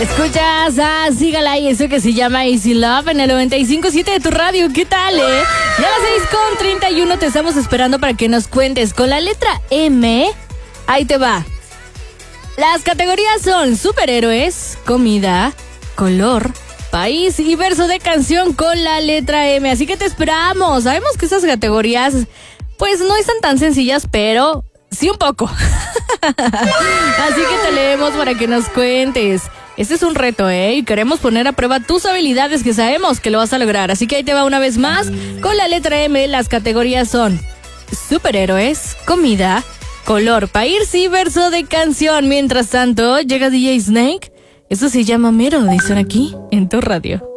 Escuchas a Sígala y eso que se llama Easy Love en el 95.7 de tu radio. ¿Qué tal, Ya a las 6:31 te estamos esperando para que nos cuentes con la letra M. Ahí te va. Las categorías son superhéroes, comida, color, país y verso de canción con la letra M. Así que te esperamos. Sabemos que estas categorías pues no están tan sencillas, pero sí un poco. Así que te leemos para que nos cuentes. Este es un reto, y queremos poner a prueba tus habilidades, que sabemos que lo vas a lograr. Así que ahí te va una vez más. Con la letra M, las categorías son superhéroes, comida, color, país y verso de canción. Mientras tanto, llega DJ Snake. Eso se llama Melody, son aquí en tu radio.